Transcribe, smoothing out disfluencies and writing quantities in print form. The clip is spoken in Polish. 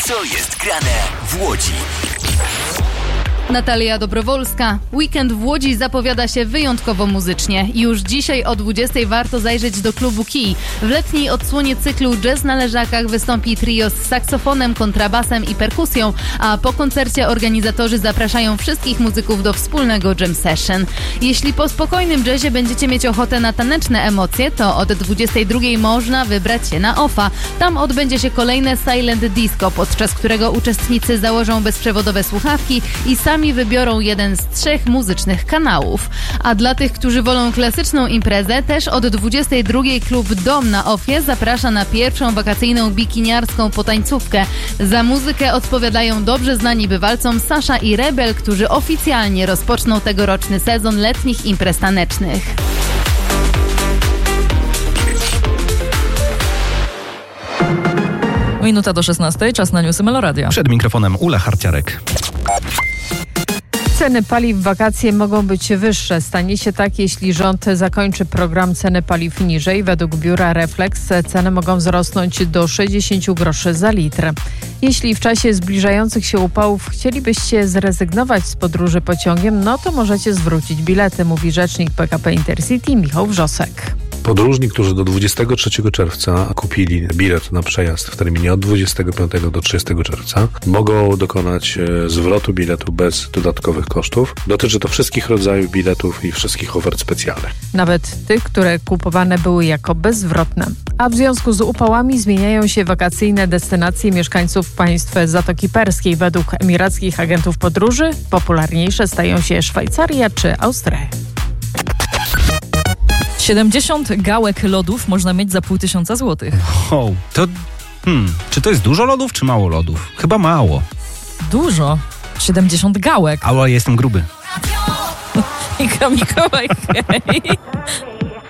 Co jest grane w Łodzi? Natalia Dobrowolska. Weekend w Łodzi zapowiada się wyjątkowo muzycznie. Już dzisiaj o 20:00 warto zajrzeć do klubu Kij. W letniej odsłonie cyklu Jazz na Leżakach wystąpi trio z saksofonem, kontrabasem i perkusją, a po koncercie organizatorzy zapraszają wszystkich muzyków do wspólnego jam session. Jeśli po spokojnym jazzie będziecie mieć ochotę na taneczne emocje, to od 22:00 można wybrać się na OFA. Tam odbędzie się kolejne Silent Disco, podczas którego uczestnicy założą bezprzewodowe słuchawki i sami wybiorą jeden z 3 muzycznych kanałów. A dla tych, którzy wolą klasyczną imprezę, też od 22:00 klub Dom na Ofie zaprasza na pierwszą wakacyjną bikiniarską potańcówkę. Za muzykę odpowiadają dobrze znani bywalcom Sasza i Rebel, którzy oficjalnie rozpoczną tegoroczny sezon letnich imprez tanecznych. Minuta do 16:00, czas na newsy Meloradia. Przed mikrofonem Ula Harciarek. Ceny paliw w wakacje mogą być wyższe. Stanie się tak, jeśli rząd zakończy program ceny paliw niżej. Według biura Reflex ceny mogą wzrosnąć do 60 groszy za litr. Jeśli w czasie zbliżających się upałów chcielibyście zrezygnować z podróży pociągiem, no to możecie zwrócić bilety, mówi rzecznik PKP Intercity Michał Wrzosek. Podróżni, którzy do 23 czerwca kupili bilet na przejazd w terminie od 25 do 30 czerwca, mogą dokonać zwrotu biletu bez dodatkowych kosztów. Dotyczy to wszystkich rodzajów biletów i wszystkich ofert specjalnych. Nawet tych, które kupowane były jako bezzwrotne. A w związku z upałami zmieniają się wakacyjne destynacje mieszkańców państw Zatoki Perskiej. Według emirackich agentów podróży popularniejsze stają się Szwajcaria czy Australia. 70 gałek lodów można mieć za 500 złotych. O, to... Czy to jest dużo lodów, czy mało lodów? Chyba mało. Dużo. 70 gałek. Ale jestem gruby. Mikołaj, hej.